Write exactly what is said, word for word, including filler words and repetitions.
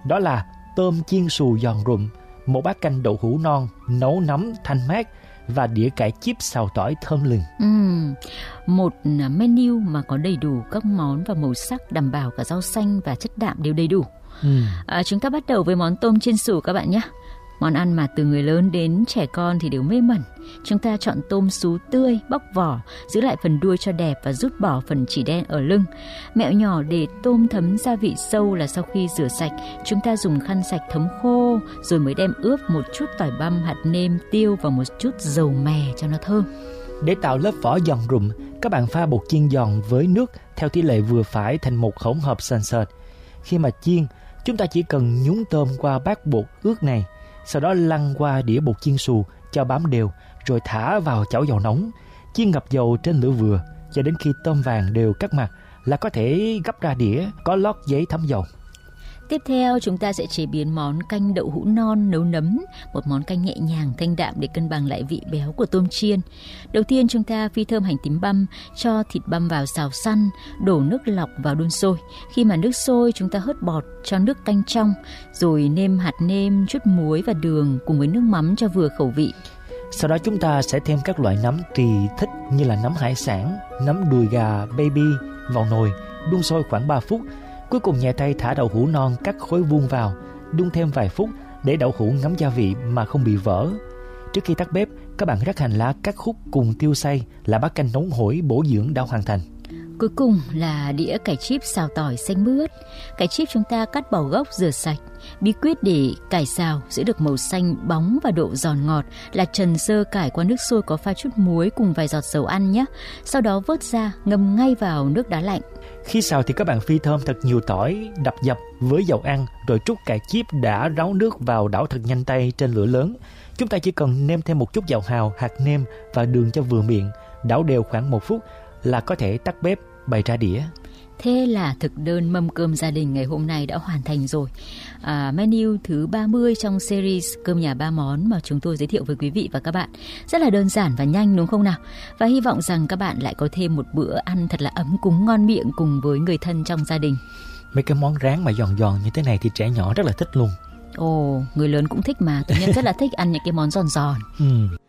Đó là tôm chiên xù giòn rụm, một bát canh đậu hũ non nấu nóng thanh mát và đĩa cải chip xào tỏi thơm lừng. Uhm, một menu mà có đầy đủ các món và màu sắc, đảm bảo cả rau xanh và chất đạm đều đầy đủ. Uhm. À, chúng ta bắt đầu với món tôm chiên xù các bạn nhé. Món ăn mà từ người lớn đến trẻ con thì đều mê mẩn. Chúng ta chọn tôm sú tươi, bóc vỏ, giữ lại phần đuôi cho đẹp và rút bỏ phần chỉ đen ở lưng. Mẹo nhỏ để tôm thấm gia vị sâu là sau khi rửa sạch, chúng ta dùng khăn sạch thấm khô rồi mới đem ướp một chút tỏi băm, hạt nêm, tiêu và một chút dầu mè cho nó thơm. Để tạo lớp vỏ giòn rụm, các bạn pha bột chiên giòn với nước theo tỷ lệ vừa phải thành một hỗn hợp sền sệt. Khi mà chiên, chúng ta chỉ cần nhúng tôm qua bát bột ướt này, sau đó lăn qua đĩa bột chiên xù cho bám đều, rồi thả vào chảo dầu nóng, chiên ngập dầu trên lửa vừa cho đến khi tôm vàng đều các mặt là có thể gấp ra đĩa có lót giấy thấm dầu. Tiếp theo chúng ta sẽ chế biến món canh đậu hũ non nấu nấm, một món canh nhẹ nhàng thanh đạm để cân bằng lại vị béo của tôm chiên. Đầu tiên chúng ta phi thơm hành tím băm, cho thịt băm vào xào săn, đổ nước lọc vào đun sôi. Khi mà nước sôi chúng ta hớt bọt cho nước canh trong, rồi nêm hạt nêm, chút muối và đường cùng với nước mắm cho vừa khẩu vị. Sau đó chúng ta sẽ thêm các loại nấm tùy thích như là nấm hải sản, nấm đùi gà baby vào nồi, đun sôi khoảng ba phút. Cuối cùng nhẹ tay thả đậu hũ non cắt khối vuông vào, đun thêm vài phút để đậu hũ ngấm gia vị mà không bị vỡ. Trước khi tắt bếp, các bạn rắc hành lá cắt khúc cùng tiêu xay là bát canh nóng hổi bổ dưỡng đã hoàn thành. Cuối cùng là đĩa cải chip xào tỏi xanh mướt. Cải chip chúng ta cắt bỏ gốc rửa sạch. Bí quyết để cải xào giữ được màu xanh bóng và độ giòn ngọt là trần sơ cải qua nước sôi có pha chút muối cùng vài giọt dầu ăn nhé. Sau đó vớt ra ngâm ngay vào nước đá lạnh. Khi xào thì các bạn phi thơm thật nhiều tỏi, đập dập với dầu ăn, rồi trút cải chip đã ráo nước vào đảo thật nhanh tay trên lửa lớn. Chúng ta chỉ cần nêm thêm một chút dầu hào, hạt nêm và đường cho vừa miệng, đảo đều khoảng một phút là có thể tắt bếp, bày ra đĩa. Thế là thực đơn mâm cơm gia đình ngày hôm nay đã hoàn thành rồi. à, Menu thứ ba mươi trong series Cơm nhà ba món mà chúng tôi giới thiệu với quý vị và các bạn. Rất là đơn giản và nhanh đúng không nào? Và hy vọng rằng các bạn lại có thêm một bữa ăn thật là ấm cúng ngon miệng cùng với người thân trong gia đình. Mấy cái món rán mà giòn giòn như thế này thì trẻ nhỏ rất là thích luôn. Ồ, người lớn cũng thích mà. Tự nhiên rất là thích ăn những cái món giòn giòn. Ừ.